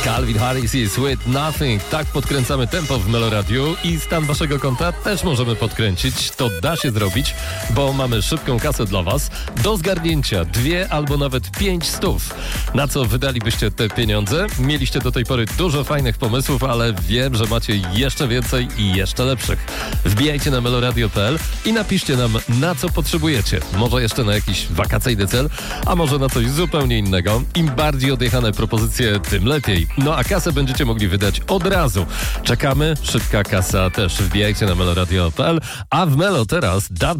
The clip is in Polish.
Calvin Harris i Sweet Nothing. Tak podkręcamy tempo w Meloradiu i stan waszego konta też możemy podkręcić. To da się zrobić, bo mamy szybką kasę dla was. Do zgarnięcia 2 albo nawet 5 stów. Na co wydalibyście te pieniądze? Mieliście do tej pory dużo fajnych pomysłów, ale wiem, że macie jeszcze więcej i jeszcze lepszych. Wbijajcie na meloradio.pl i napiszcie nam, na co potrzebujecie. Może jeszcze na jakiś wakacyjny cel, a może na coś zupełnie innego. Im bardziej odjechane propozycje, tym lepiej. No a kasę będziecie mogli wydać od razu. Czekamy, szybka kasa też. Wbijajcie na meloradio.pl, a w Melo teraz